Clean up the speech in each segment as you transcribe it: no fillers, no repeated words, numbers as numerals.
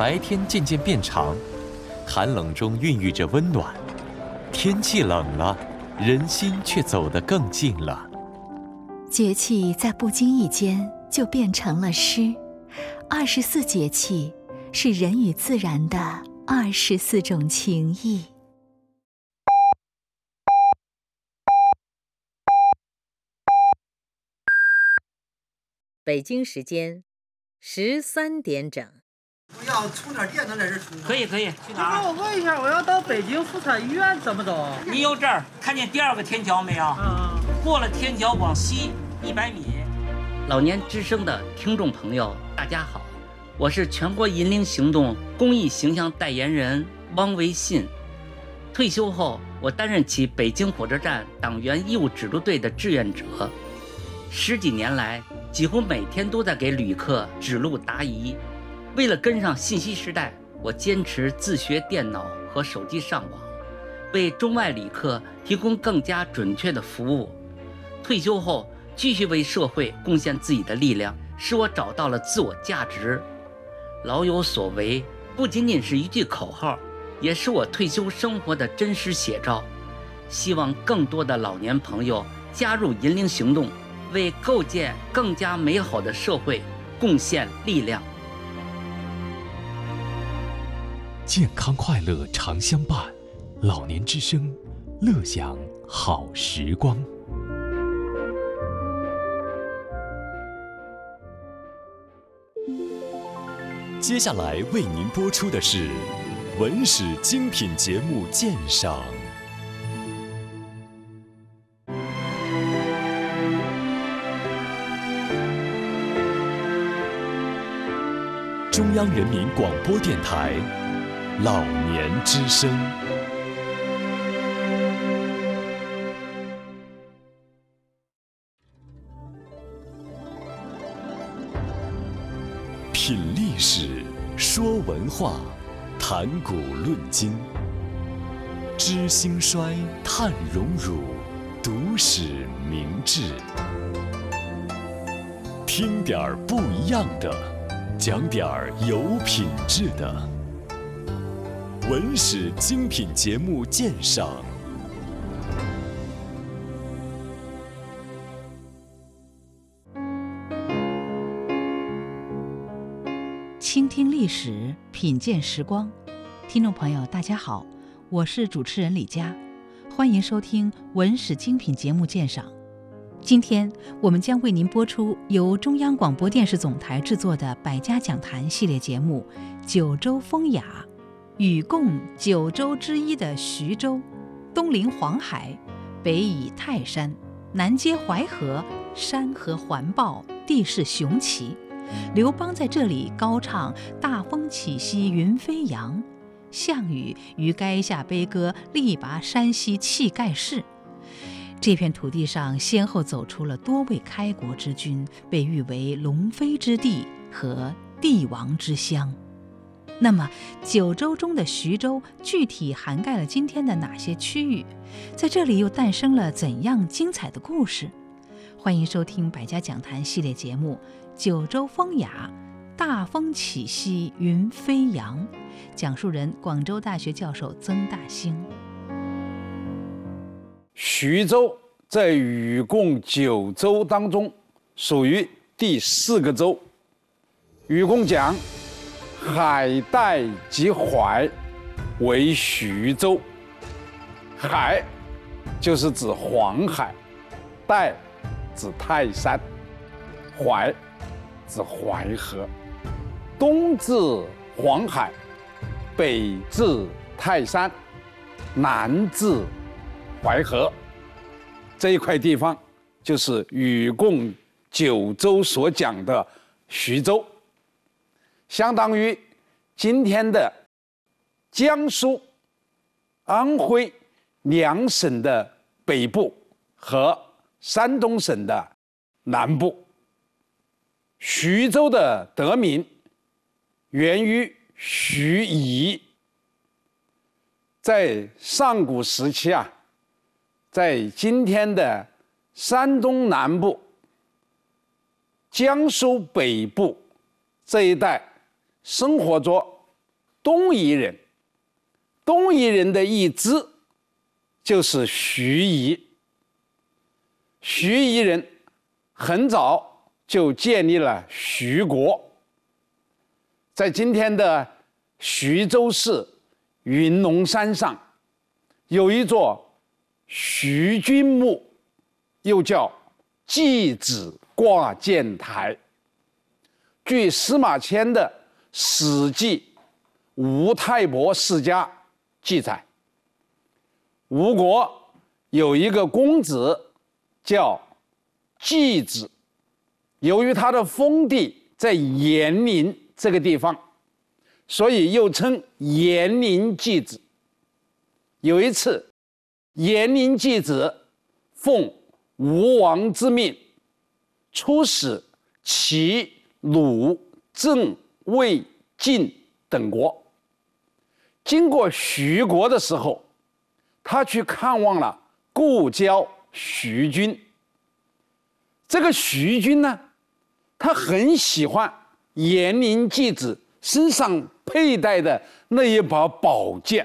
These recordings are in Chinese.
白天渐渐变长，寒冷中孕育着温暖。天气冷了，人心却走得更近了。 节气在不经意间就变成了诗。24节气是人与自然的24种情谊。 北京时间13点整。 我要充点电能在这充。 可以，去哪儿？ 我问一下，我要到北京妇产医院怎么走？ 你有这儿看见第2个天桥没有？过了天桥往西100米。 老年之声的听众朋友，大家好，我是全国银龄行动公益形象代言人汪维信。退休后，我担任起北京火车站党员义务指路队的志愿者，10几年来，几乎每天都在给旅客指路答疑。为了跟上信息时代，我坚持自学电脑和手机上网，为中外旅客提供更加准确的服务。退休后，继续为社会贡献自己的力量，使我找到了自我价值。老有所为不仅仅是一句口号，也是我退休生活的真实写照。希望更多的老年朋友加入银龄行动，为构建更加美好的社会贡献力量。 健康快乐常相伴，老年之声，乐享好时光。 接下来为您播出的是文史精品节目鉴赏。中央人民广播电台老年之声。品历史，说文化，谈古论今，知兴衰，探荣辱，读史明智。听点儿不一样的，讲点儿有品质的。文史精品节目鉴赏。 倾听历史，品鉴时光。听众朋友大家好，我是主持人李佳，欢迎收听文史精品节目鉴赏。今天我们将为您播出由中央广播电视总台制作的百家讲坛系列节目《九州风雅》，与共九州之一的徐州，东临黄海，北倚泰山，南接淮河，山河环抱，地势雄奇。刘邦在这里高唱大风起兮云飞扬，项羽于垓下悲歌力拔山兮气盖世。这片土地上先后走出了多位开国之君，被誉为龙飞之地和帝王之乡。那么九州中的徐州具体涵盖了今天的哪些区域？在这里又诞生了怎样精彩的故事？欢迎收听百家讲坛系列节目《九州风雅》，大风起兮云飞扬，讲述人广州大学教授曾大兴。 徐州在禹贡九州当中属于第4个州。禹贡讲海带及淮为徐州，海就是指黄海，带指泰山，淮指淮河，东至黄海，北至泰山，南至淮河，这一块地方就是禹贡九州所讲的徐州，相当于今天的江苏、安徽2省的北部和山东省的南部。徐州的得名源于徐夷，在上古时期啊，在今天的山东南部、江苏北部这一带生活着东夷人。东夷人的一支就是徐夷。徐夷人很早就建立了徐国，在今天的徐州市云龙山上有一座徐君墓，又叫祭子挂剑台。据司马迁的《史记·吴太伯世家》记载，吴国有一个公子叫季子，由于他的封地在延陵这个地方，所以又称延陵季子。有一次，延陵季子奉吴王之命，出使齐、鲁、郑、魏、晋等国。经过徐国的时候，他去看望了故交徐君。这个徐君呢，他很喜欢延陵季子身上佩戴的那一把宝剑。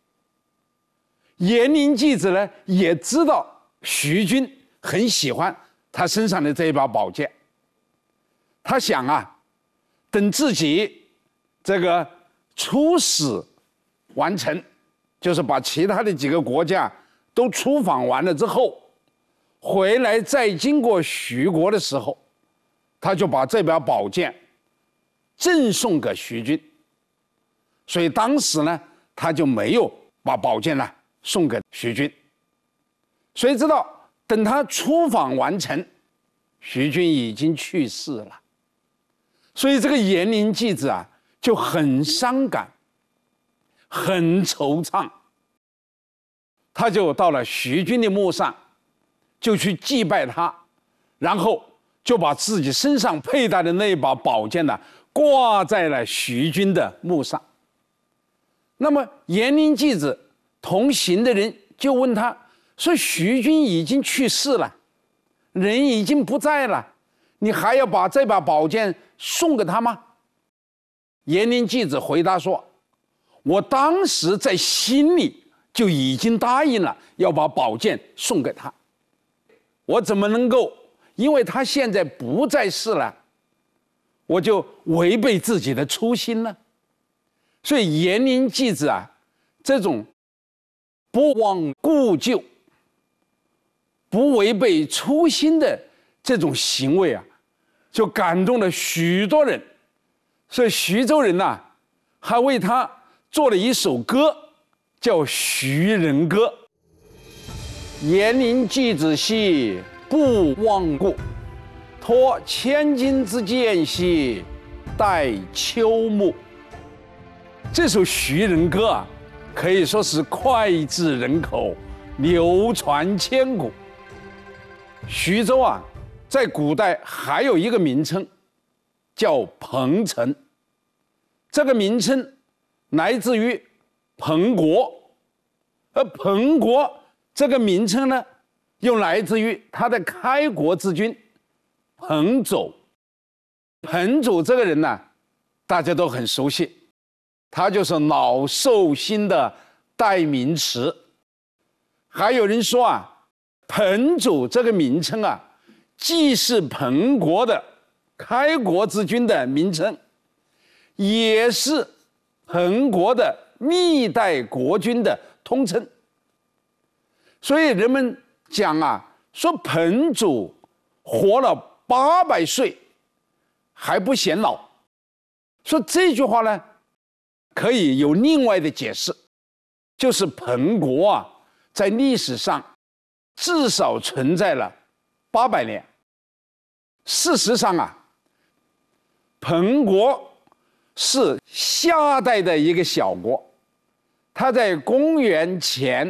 延陵季子呢，也知道徐君很喜欢他身上的这一把宝剑。他想啊，等自己这个出使完成，就是把其他的几个国家都出访完了之后，回来再经过徐国的时候，他就把这把宝剑赠送给徐君。所以当时呢，他就没有把宝剑呢送给徐君。谁知道等他出访完成，徐君已经去世了。所以这个延陵季子啊就很伤感，很惆怅。他就到了徐君的墓上，就去祭拜他，然后就把自己身上佩戴的那一把宝剑呢挂在了徐君的墓上。那么延陵季子同行的人就问他说：徐君已经去世了，人已经不在了，你还要把这把宝剑送给他吗？延陵季子回答说：我当时在心里就已经答应了要把宝剑送给他，我怎么能够因为他现在不在世了，我就违背自己的初心呢？所以延陵季子啊，这种不忘故旧、不违背初心的这种行为啊，就感动了许多人。所以徐州人呐，还为他做了一首歌，叫《徐人歌》。延陵季子兮不忘故，托千金之剑兮待秋木。这首《徐人歌》啊，可以说是脍炙人口，流传千古。徐州啊，在古代还有一个名称叫彭城，这个名称来自于彭国，而彭国这个名称呢，又来自于他的开国之君彭祖。彭祖这个人呢，大家都很熟悉，他就是老寿星的代名词。还有人说啊，彭祖这个名称啊，既是彭国的开国之君的名称，也是彭国的历代国君的通称。所以人们讲啊，说彭祖活了800岁还不显老。说这句话呢，可以有另外的解释，就是彭国啊，在历史上至少存在了800年。事实上啊，彭国是夏代的一个小国，它在公元前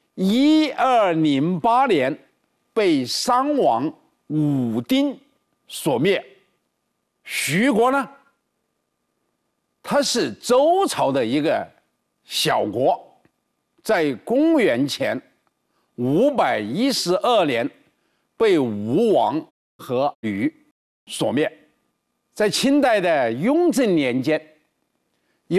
1208年被商王武丁所灭。徐国呢，它是周朝的一个小国，在公元前512年被吴王和吕所灭。在清代的雍正年间，